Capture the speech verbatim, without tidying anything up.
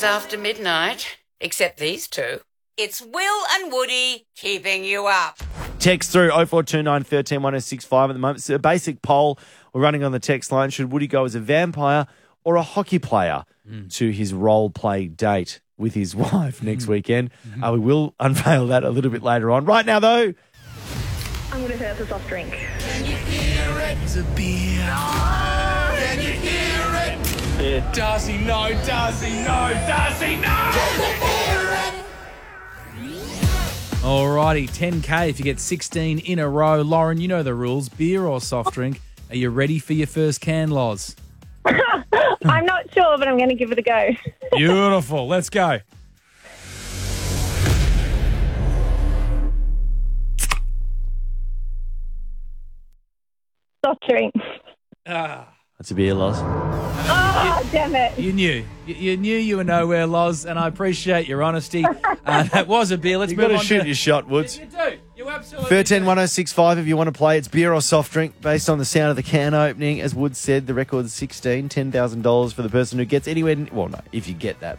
after midnight. Except these two. It's Will and Woody keeping you up. Text through oh four two nine, one three, one oh six five at the moment. It's a basic poll we're running on the text line. Should Woody go as a vampire or a hockey player mm. to his role play date with his wife next mm. weekend? Mm-hmm. Uh, we will unveil that a little bit later on. Right now, though, I'm going to say it's a soft drink. Can you hear it? It's a beer. No! Can you hear it? Yeah. Darcy, no. Darcy, no. Darcy, no! Can you hear it? Alrighty, ten K if you get sixteen in a row. Lauren, you know the rules. Beer or soft drink? Are you ready for your first can, Loz? I'm not sure, but I'm going to give it a go. Beautiful. Let's go. Soft drink. Ah. That's a beer, Loz. Oh, damn it. You knew. You, you knew you were nowhere, Loz, and I appreciate your honesty. Uh, that was a beer. Let's You've move got to on. shoot to... your shot, Woods. You, you do. You absolutely thirteen do. one oh six five if you want to play. It's beer or soft drink based on the sound of the can opening. As Woods said, the record's sixteen, ten thousand dollars for the person who gets anywhere. Well, no, if you get that.